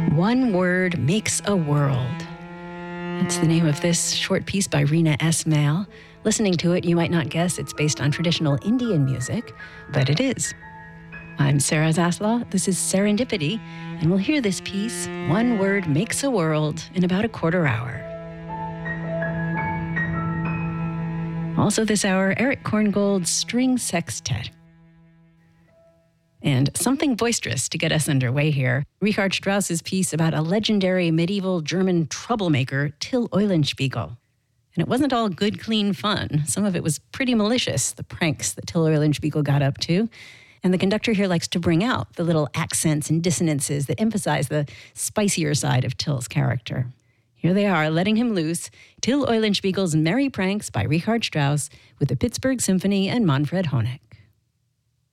One word makes a world. That's the name of this short piece by Rena S. Mal. Listening to it, you might not guess it's based on traditional Indian music, but it is. I'm Sarah Zaslaw. This is Serendipity, and we'll hear this piece, One Word Makes a World, in about a quarter hour. Also this hour, Eric Korngold's String Sextet. And something boisterous to get us underway here. Richard Strauss's piece about a legendary medieval German troublemaker, Till Eulenspiegel. And it wasn't all good, clean fun. Some of it was pretty malicious, the pranks that Till Eulenspiegel got up to. And the conductor here likes to bring out the little accents and dissonances that emphasize the spicier side of Till's character. Here they are, letting him loose, Till Eulenspiegel's Merry Pranks by Richard Strauss with the Pittsburgh Symphony and Manfred Honeck.